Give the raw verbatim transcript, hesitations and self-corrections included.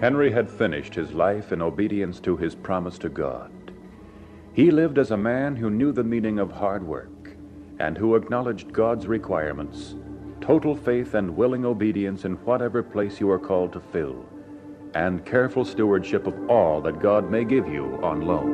Henry had finished his life in obedience to his promise to God. He lived as a man who knew the meaning of hard work and who acknowledged God's requirements, total faith and willing obedience in whatever place you are called to fill, and careful stewardship of all that God may give you on loan.